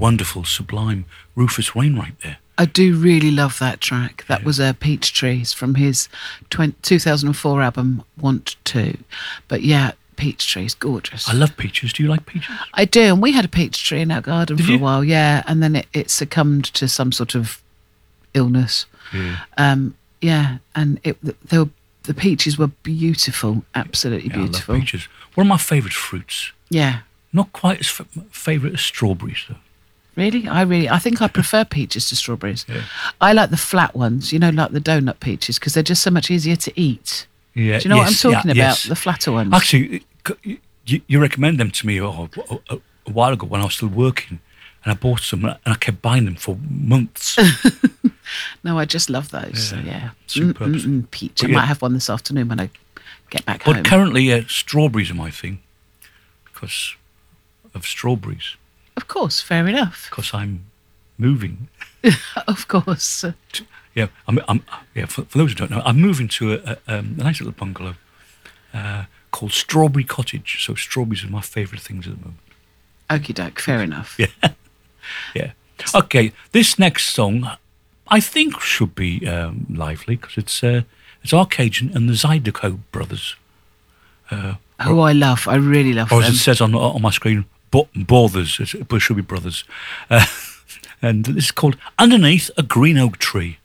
wonderful, sublime Rufus Wainwright there. I do really love that track. That was Peach Trees from his 2004 album Want To. But yeah, Peach Trees, gorgeous. I love peaches. Do you like peaches? I do, and we had a peach tree in our garden for a while, yeah, and then it succumbed to some sort of illness. Yeah. And the peaches were beautiful, absolutely beautiful. I love peaches. One of my favourite fruits. Yeah. Not quite as favourite as strawberries, though. Really? I think I prefer peaches to strawberries. Yeah. I like the flat ones, like the donut peaches, because they're just so much easier to eat. Yeah. Do you know what I'm talking about? Yes. The flatter ones. Actually, you recommended them to me a while ago when I was still working, and I bought some, and I kept buying them for months. No, I just love those. So yeah. Superb. Peach. I might have one this afternoon when I get back home. But currently, strawberries are my thing because of strawberries. Of course, fair enough. Because I'm moving. Of course. Yeah, for those who don't know, I'm moving to a nice little bungalow called Strawberry Cottage. So strawberries are my favourite things at the moment. Okie doke, fair enough. Yeah. Okay, this next song, I think should be lively because it's Arcadian and the Zydeco brothers. Who I love. I really love them. Or as it says on my screen, Brothers. It should be brothers. And this is called Underneath a Green Oak Tree.